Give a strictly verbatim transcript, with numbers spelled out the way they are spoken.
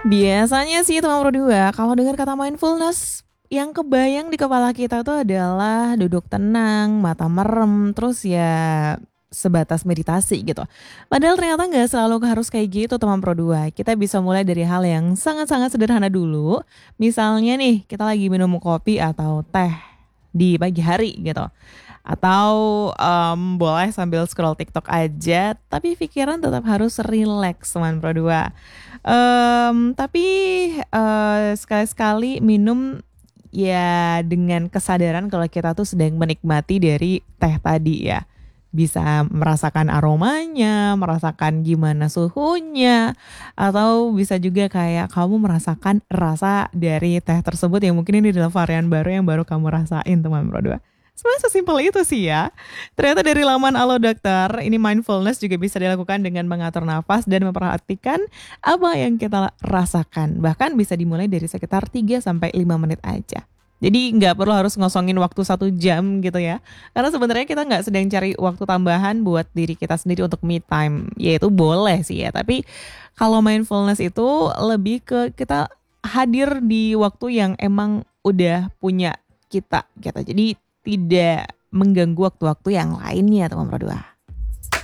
Biasanya sih teman Pro dua kalau dengar kata mindfulness, yang kebayang di kepala kita tuh adalah duduk tenang, mata merem, terus ya sebatas meditasi gitu. Padahal ternyata nggak selalu harus kayak gitu teman Pro dua. Kita bisa mulai dari hal yang sangat-sangat sederhana dulu. Misalnya nih, kita lagi minum kopi atau teh di pagi hari gitu. Atau em, boleh sambil scroll TikTok aja, tapi pikiran tetap harus rileks teman Pro dua. Em, tapi eh, sekali-sekali minum ya dengan kesadaran kalau kita tuh sedang menikmati dari teh tadi ya. Bisa merasakan aromanya, merasakan gimana suhunya, atau bisa juga kayak kamu merasakan rasa dari teh tersebut yang mungkin ini adalah varian baru yang baru kamu rasain teman Pro dua. Sebenarnya sesimpel itu sih ya. Ternyata dari laman Alo Dokter, ini mindfulness juga bisa dilakukan dengan mengatur nafas dan memperhatikan apa yang kita rasakan. Bahkan bisa dimulai dari sekitar tiga sampai lima menit aja. Jadi nggak perlu harus ngosongin waktu satu jam gitu ya. Karena sebenarnya kita nggak sedang cari waktu tambahan buat diri kita sendiri untuk me time. Ya itu boleh sih ya. Tapi kalau mindfulness itu lebih ke kita hadir di waktu yang emang udah punya kita gitu. Jadi tidak mengganggu waktu-waktu yang lainnya teman Pro dua.